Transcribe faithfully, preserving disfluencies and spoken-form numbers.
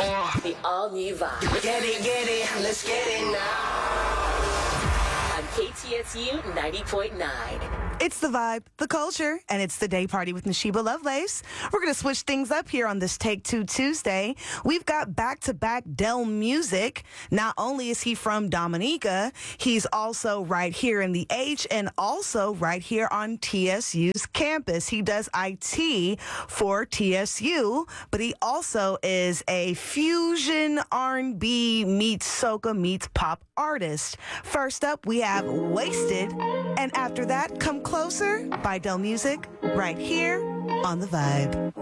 The all-new vibe. Get it, get it, let's get it now. On K T S U ninety point nine. It's the vibe, the culture, and it's the day party with Nashiba Lovelace. We're going to switch things up here on this Take Two Tuesday. We've got back-to-back Dell Music. Not only is he from Dominica, he's also right here in the H and also right here on T S U's campus. He does I T for T S U, but he also is a fusion R and B meets soca meets pop artist. First up, we have Wasted, and after that, Come Closer by Dell Music right here on The Vibe.